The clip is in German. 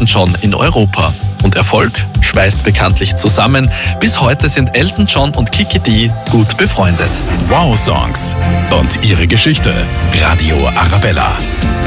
John in Europa. Und Erfolg schweißt bekanntlich zusammen. Bis heute sind Elton John und Kiki Dee gut befreundet. Wow Songs und ihre Geschichte. Radio Arabella.